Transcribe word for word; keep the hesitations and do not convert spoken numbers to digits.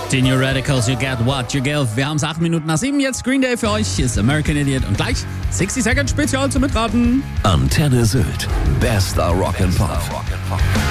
Die New Radicals, You Get What You Give. Wir haben es acht Minuten nach sieben, jetzt Green Day für euch. Hier ist American Idiot und gleich sechzig Second Spezial zum Mitraten. Antenne Sylt. Bester Rock'n'Pop.